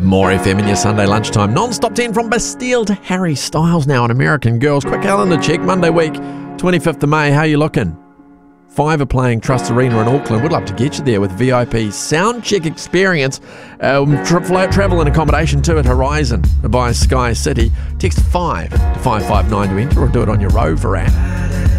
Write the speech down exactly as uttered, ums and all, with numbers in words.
More F M in your Sunday lunchtime. Non-stop ten from Bastille to Harry Styles now on American Girls. Quick calendar check. Monday week, twenty-fifth of May. How you looking? Five are playing Trust Arena in Auckland. We'd love to get you there with V I P sound check experience. Um, tra- travel and accommodation too at Horizon by Sky City. Text five to five five nine to enter or do it on your Rover app.